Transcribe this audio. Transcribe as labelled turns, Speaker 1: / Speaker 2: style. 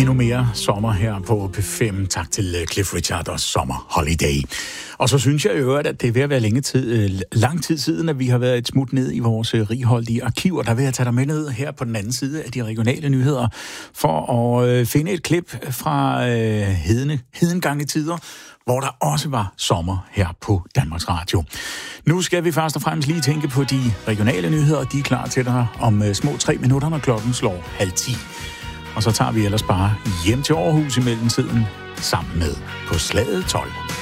Speaker 1: Endnu mere sommer her på P5. Tak til Cliff Richard og Summer Holiday. Og så synes jeg jo, at det er ved at være lang tid siden, at vi har været et smut ned i vores righoldige arkiver. Der vil jeg tage dig med ned her på den anden side af de regionale nyheder, for at finde et klip fra hedengange tider, hvor der også var sommer her på Danmarks Radio. Nu skal vi først og fremmest lige tænke på de regionale nyheder. De er klar til dig om små 3 minutter, når klokken slår 9:30. Og så tager vi ellers bare hjem til Aarhus i mellemtiden sammen med På Slaget 12.